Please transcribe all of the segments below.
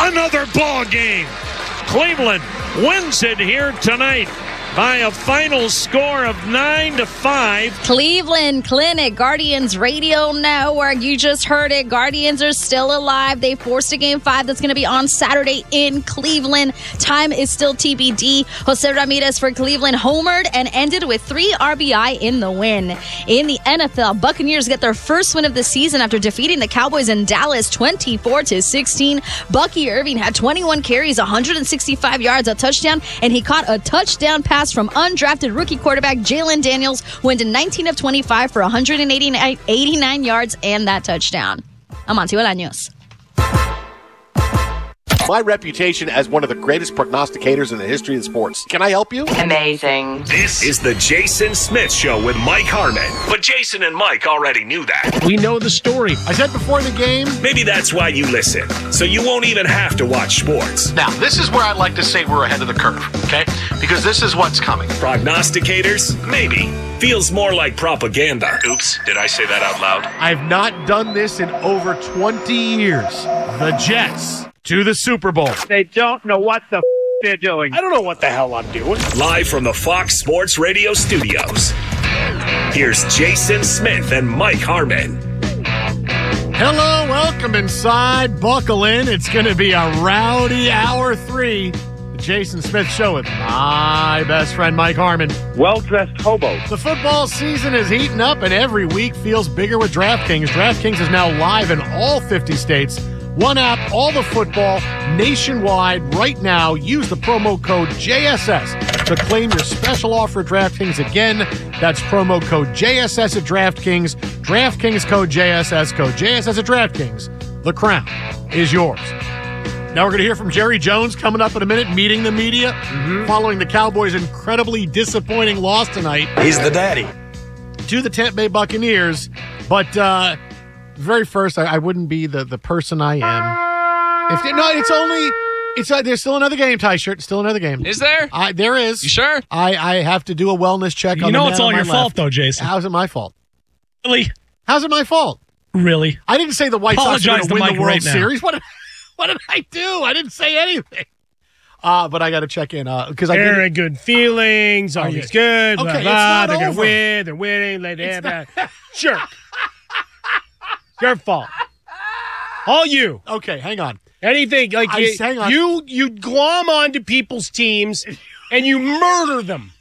another ball game. Cleveland wins it here tonight by a final score of 9-5. Cleveland Clinic, Guardians Radio Network. You just heard it. Guardians are still alive. They forced a Game 5 that's going to be on Saturday in Cleveland. Time is still TBD. Jose Ramirez for Cleveland homered and ended with 3 RBI in the win. In the NFL, Buccaneers get their first win of the season after defeating the Cowboys in Dallas 24-16. Bucky Irving had 21 carries, 165 yards, a touchdown, and he caught a touchdown pass from undrafted rookie quarterback Jalen Daniels, who went to 19 of 25 for 189 yards and that touchdown. Amancio Bolaños. My reputation as one of the greatest prognosticators in the history of sports. Can I help you? Amazing. This is the Jason Smith Show with Mike Harmon. But Jason and Mike already knew that. We know the story. I said before the game. Maybe that's why you listen, so you won't even have to watch sports. Now, this is where I'd like to say we're ahead of the curve, okay? Because this is what's coming. Prognosticators? Maybe. Feels more like propaganda. Oops, did I say that out loud? I've not done this in over 20 years. The Jets to the Super Bowl. They don't know what the they're doing. I don't know what the hell I'm doing. Live from the Fox Sports Radio studios. Here's Jason Smith and Mike Harmon. Hello, welcome inside. Buckle in. It's going to be a rowdy hour 3. The Jason Smith Show with my best friend Mike Harmon. Well-dressed hobos. The football season is heating up, and every week feels bigger with DraftKings. DraftKings is now live in all 50 states. One app, all the football, nationwide, right now. Use the promo code JSS to claim your special offer at DraftKings. Again, that's promo code JSS at DraftKings. DraftKings code JSS at DraftKings. The crown is yours. Now we're going to hear from Jerry Jones coming up in a minute, meeting the media, following the Cowboys' incredibly disappointing loss tonight. He's the daddy. To the Tampa Bay Buccaneers. But very first, I wouldn't be the person I am. There's still another game, Ty Shirt. Still another game. Is there? There is. You sure? I have to do a wellness check. You know it's all your fault, though, Jason. How's it my fault? Really? How's it my fault? Really? I didn't say the White Sox are going to win the World right now. Series. What did I do? I didn't say anything. But I got to check in because I very good feelings. Always good. Okay, blah, blah. it's not They're over. gonna win. They're winning. Sure. Your fault. All you. Okay, hang on. Anything like hang on. you glom onto people's teams and you murder them.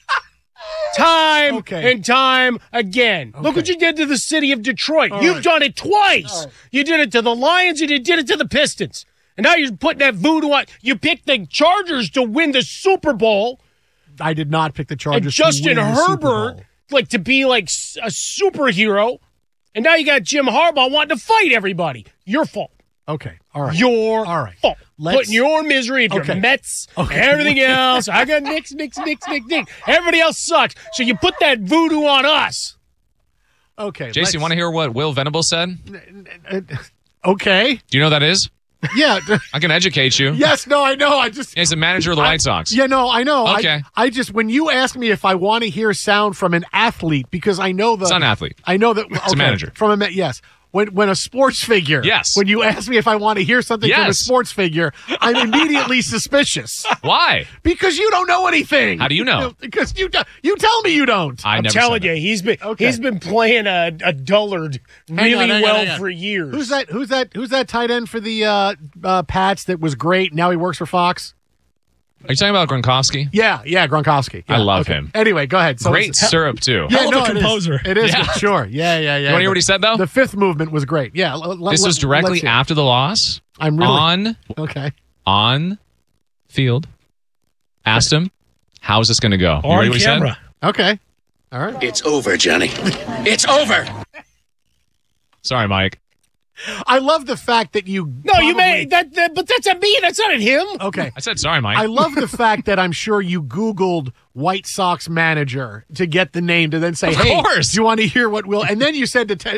Time and time again. Look what you did to the city of Detroit. You've done it twice. You did it to the Lions and you did it to the Pistons. And now you're putting that voodoo on. You picked the Chargers to win the Super Bowl. I did not pick the Chargers. And Justin to win the Super Herbert, Bowl. like to be like a superhero. And now you got Jim Harbaugh wanting to fight everybody. Your fault. Okay, all right. Your all right. fault. Putting your misery of your Mets and everything else. I got Knicks. Everybody else sucks. So you put that voodoo on us. Okay. Jason, you want to hear what Will Venables said? Okay. Do you know who that is? Yeah. I can educate you. Yes, no, I know. He's the manager of the White Sox. Yeah, no, I know. Okay. I just, when you ask me if I want to hear sound from an athlete, because I know It's not an athlete. I know that. It's a manager. Yes. When a sports figure. Yes. When you ask me if I want to hear something from a sports figure, I'm immediately suspicious. Why? Because you don't know anything. How do you know? Because you tell me you don't. I'm telling you, he's been playing a dullard really well for years. Who's that tight end for the Pats that was great? Now he works for Fox. Are you talking about Gronkowski? Yeah, Gronkowski. Yeah, I love him. Anyway, go ahead. So great syrup, too. Yeah, no, composer. It is. Sure. Yeah. You want to hear what he said, though? The fifth movement was great. Yeah. This was directly after the loss. I'm really... On field. Asked him, how's this going to go? You ready what he said? Okay. All right. It's over, Johnny. It's over. Sorry, Mike. I love the fact that you... No, you may... but that's at me. That's not at him. Okay. I said sorry, Mike. I love the fact that I'm sure you Googled White Sox manager to get the name to then say, of hey, course. do you want to hear what Will... And then you said to